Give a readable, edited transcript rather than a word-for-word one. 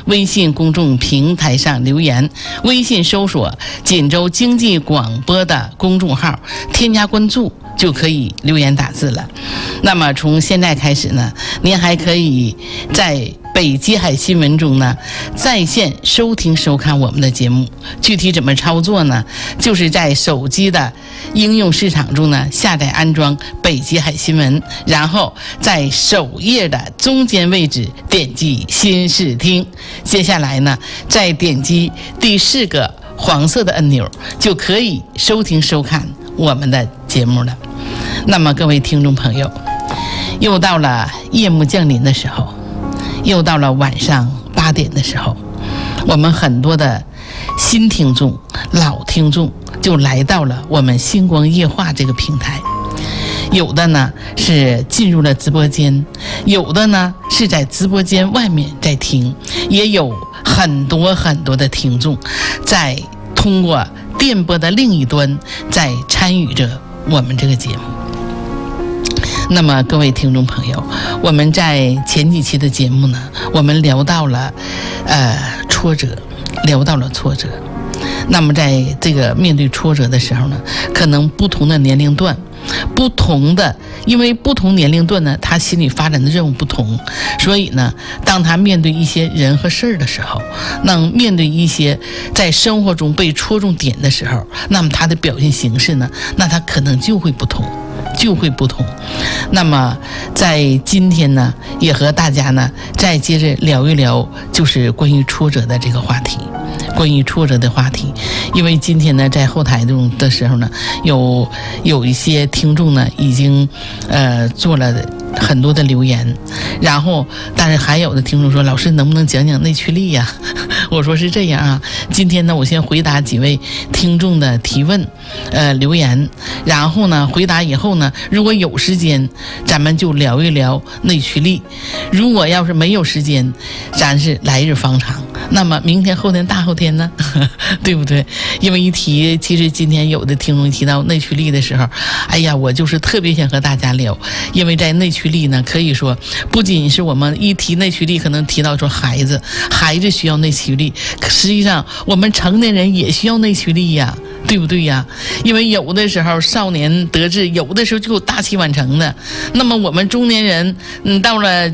微信公众平台上留言，微信搜索锦州经济广播的公众号，添加关注就可以留言打字了。那么从现在开始呢，您还可以在北极海新闻中呢在线收听收看我们的节目。具体怎么操作呢？就是在手机的应用市场中呢下载安装北极海新闻，然后在首页的中间位置点击新视听，接下来呢再点击第4个黄色的按钮，就可以收听收看我们的节目了。那么各位听众朋友，又到了夜幕降临的时候，又到了晚上8点的时候，我们很多的新听众、老听众就来到了我们星光夜话这个平台。有的呢是进入了直播间，有的呢是在直播间外面在听，也有很多很多的听众在通过电波的另一端在参与着我们这个节目。那么各位听众朋友，我们在前几期的节目呢，我们聊到了挫折，聊到了挫折。那么在这个面对挫折的时候呢，可能不同的年龄段，不同的，因为不同年龄段呢，他心理发展的任务不同，所以呢，当他面对一些人和事儿的时候，那面对一些在生活中被戳中点的时候，那么他的表现形式呢，那他可能就会不同。那么在今天呢，也和大家呢再接着聊一聊，就是关于挫折的这个话题。因为今天呢在后台中的时候呢，有一些听众呢已经做了很多的留言，然后但是还有的听众说，老师能不能讲讲内驱力呀？我说是这样啊，今天呢我先回答几位听众的提问留言，然后呢回答以后呢，如果有时间咱们就聊一聊内驱力，如果要是没有时间，咱是来日方长。那么明天后天大后天呢对不对？因为其实今天有的听众提到内驱力的时候，哎呀，我就是特别想和大家聊，因为在内驱力呢，可以说不仅是我们一提内驱力可能提到说孩子需要内驱力，实际上我们成年人也需要内驱力呀，对不对呀？因为有的时候少年得志，有的时候就有大器晚成的，那么我们中年人到了